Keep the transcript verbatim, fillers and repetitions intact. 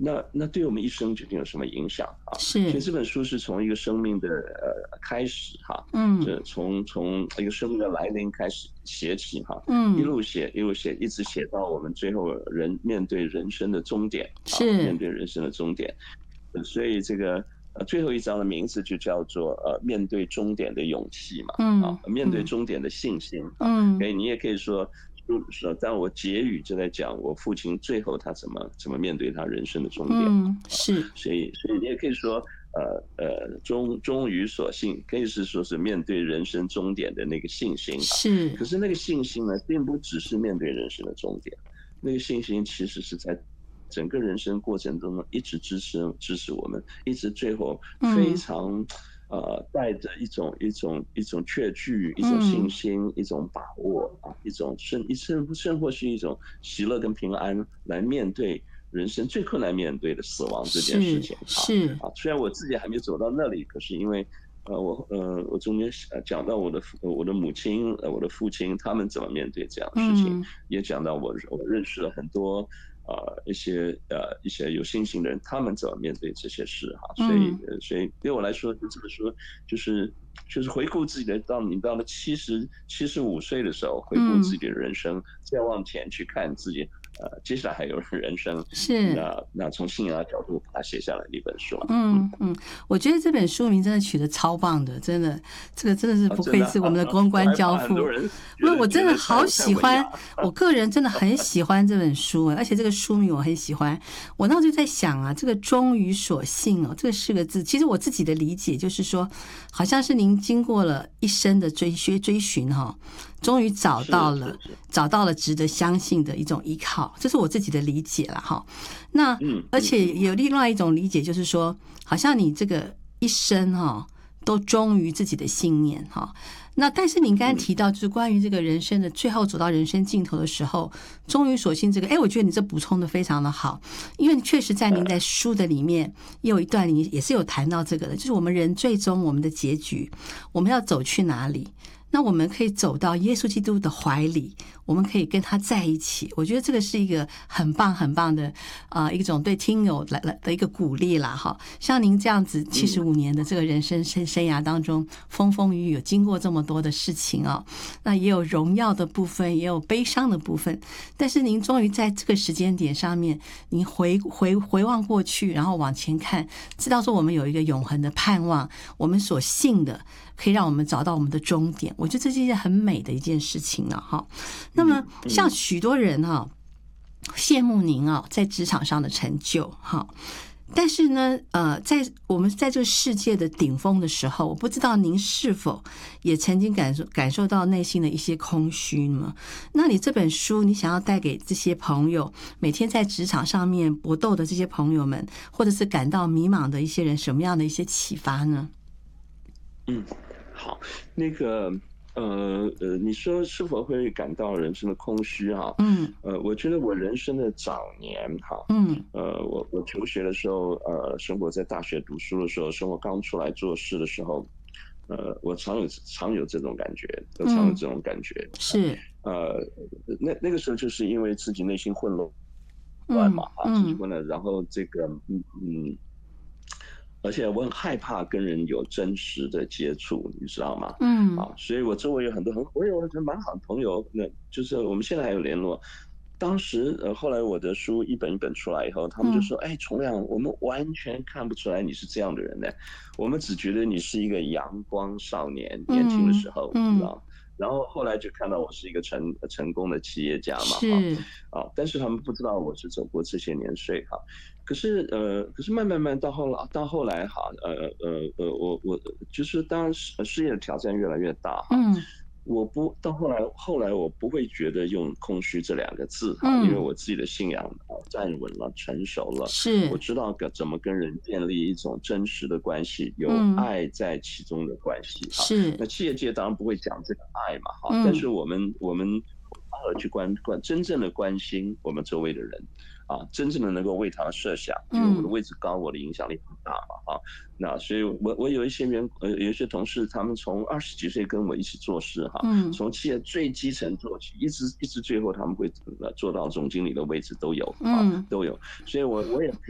那那对我们一生究竟有什么影响啊？所以是， 这本书是从一个生命的呃开始哈， 嗯这从从一个生命的来临开始写起哈，一嗯， 路写一路写，一直写到我们最后人面对人生的终点啊，面是， 对人生的终点。呃所以这个呃最后一章的名字就叫做呃面对终点的勇气嘛，啊， 嗯面对嗯终点的信心啊，可嗯以你也可以说。说，但我结语就在讲我父亲最后他怎么怎么面对他人生的终点嗯， 啊， 是所以所以你也可以说，呃呃，忠忠于所信，可以是说是面对人生终点的那个信心啊。 是， 可是那个信心呢，并不只是面对人生的终点，那个信心其实是在整个人生过程中呢，一直支持支持我们，一直最后非嗯常。呃，带着一种一种一种确据，一种信嗯， 心，一种把握啊，一种甚一甚甚或是一种喜乐跟平安来面对人生最困难面对的死亡这件事是情啊是， 啊！虽然我自己还没走到那里，可是因为呃我呃我中间呃讲到我的我的母亲呃我的父亲他们怎么面对这样的事情， 嗯也讲到我我认识了很多。呃，一些呃一些有信心的人，他们怎么面对这些事哈？所以， 嗯呃，所以对我来说，这本书就是就是回顾自己的，到你到了七十七十五岁的时候，回顾自嗯， 己的人生，再往前去看自己，呃，接下来还有人生， 是。 那那从信仰的角度把它写下来的一本书，嗯， 嗯嗯，我觉得这本书名真的取得超棒的，真的，这个真的是啊， 不愧真的啊， 是我们的公我关害怕很多教父。 人因为我觉得觉真的好得太太喜欢， 文雅， 我个人真的很喜欢这本书，而且这个书名我很喜欢。我那时候就在想啊，这个忠于所信哦，这四个字，其实我自己的理解就是说，好像是您经过了一生的追寻追寻哈，终于找到了是是是， 找到了值得相信的一种依靠，这是我自己的理解了哈。那嗯而且嗯嗯， 有另外一种理解，就是说，好像你这个一生哈都忠于自己的信念哈。那但是您刚才嗯提到，就是关于这个人生的最后走到人生尽头的时候，忠于所信这个，哎，我觉得你这补充的非常的好，因为确实在您在书的里面也有一段，你也是有谈到这个的，就是我们人最终我们的结局，我们要走去哪里？那我们可以走到耶稣基督的怀里，我们可以跟他在一起。我觉得这个是一个很棒很棒的啊、呃、一种对听友来来的一个鼓励啦哈。像您这样子七十五年的这个人生生生涯当中，风风雨雨有经过这么多的事情啊、哦，那也有荣耀的部分，也有悲伤的部分。但是您终于在这个时间点上面，您回回回望过去，然后往前看，知道说我们有一个永恒的盼望，我们所信的。可以让我们找到我们的终点，我觉得这是一件很美的一件事情了哈。那么像许多人哈羡慕您啊在职场上的成就哈，但是呢呃在我们在这个世界的顶峰的时候，我不知道您是否也曾经感受感受到内心的一些空虚呢？那你这本书你想要带给这些朋友，每天在职场上面搏斗的这些朋友们，或者是感到迷茫的一些人，什么样的一些启发呢？ 嗯，好，那个，呃呃，你说是否会感到人生的空虚哈？ 嗯呃，我觉得我人生的早年哈， 嗯呃，我我求学的时候，呃，生活在大学读书的时候，生活刚出来做事的时候，呃，我常有常有这种感觉，都常有嗯， 这种感觉。 是， 呃，那那个时候就是因为自己内心混乱嘛， 嗯啊，自己嗯混乱，然后这个，嗯嗯。而且我很害怕跟人有真实的接触，你知道吗？ 嗯啊，所以我周围有很多很，我有很蛮好的朋友，那就是我们现在还有联络。当时呃，后来我的书一本一本出来以后，他们就嗯说：“哎，崇亮，我们完全看不出来你是这样的人呢，我们只觉得你是一个阳光少年，年轻的时嗯候，你知嗯， 道。”然后后来就看到我是一个成成功的企业家嘛，哈， 是， 啊，但是他们不知道我是走过这些年岁哈。可是呃，可是慢慢慢到后来到后来哈，呃呃呃，我我就是当事事业的挑战越来越大哈， 嗯我不到后来后来我不会觉得用空虚这两个字哈，因为嗯， 我自己的信仰啊站稳了，成熟了，我是， 知道跟怎么跟人建立一种真实的关系，有嗯爱在其中的关系哈。 是， 那企业界当然不会讲这个爱嘛哈，但嗯是我们我们偶尔去关关真正的关心我们周围的人。啊，真正的能够为他设想，因为我的嗯位置高，我的影响力很大嘛，啊，那所以我我有一些员呃有一些同事，他们从二十几岁跟我一起做事哈， 嗯从企业最基层做起，一直一直最后他们会做到总经理的位置都有啊， 嗯。 都有，所以我我也